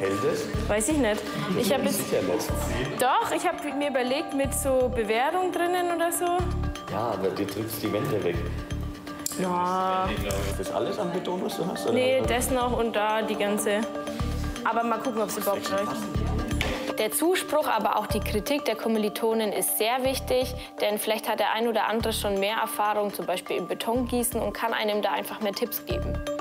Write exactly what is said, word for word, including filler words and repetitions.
Hält es? Weiß ich nicht. Ich habe jetzt Sicher nicht. doch, ich habe mir überlegt mit so Bewehrung drinnen oder so. Ja, aber du drückst die Wände weg. Ja, Das ist alles am Beton, was du hast? Oder? nee, das noch und da die ganze. Aber mal gucken, ob es überhaupt reicht. Der Zuspruch, aber auch die Kritik der Kommilitonen ist sehr wichtig, denn vielleicht hat der ein oder andere schon mehr Erfahrung, zum Beispiel im Betongießen, und kann einem da einfach mehr Tipps geben.